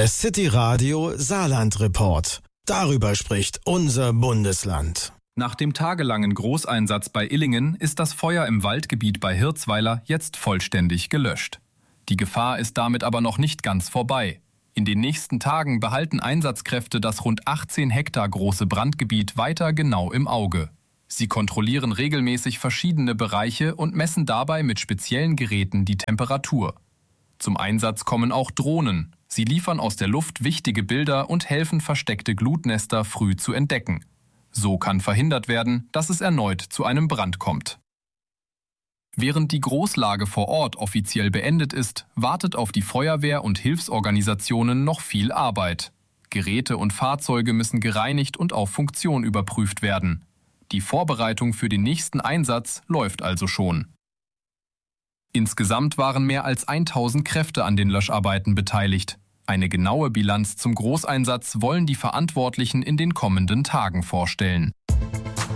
Der City Radio Saarland Report. Darüber spricht unser Bundesland. Nach dem tagelangen Großeinsatz bei Illingen ist das Feuer im Waldgebiet bei Hirzweiler jetzt vollständig gelöscht. Die Gefahr ist damit aber noch nicht ganz vorbei. In den nächsten Tagen behalten Einsatzkräfte das rund 18 Hektar große Brandgebiet weiter genau im Auge. Sie kontrollieren regelmäßig verschiedene Bereiche und messen dabei mit speziellen Geräten die Temperatur. Zum Einsatz kommen auch Drohnen. Sie liefern aus der Luft wichtige Bilder und helfen, versteckte Glutnester früh zu entdecken. So kann verhindert werden, dass es erneut zu einem Brand kommt. Während die Großlage vor Ort offiziell beendet ist, wartet auf die Feuerwehr und Hilfsorganisationen noch viel Arbeit. Geräte und Fahrzeuge müssen gereinigt und auf Funktion überprüft werden. Die Vorbereitung für den nächsten Einsatz läuft also schon. Insgesamt waren mehr als 1000 Kräfte an den Löscharbeiten beteiligt. Eine genaue Bilanz zum Großeinsatz wollen die Verantwortlichen in den kommenden Tagen vorstellen.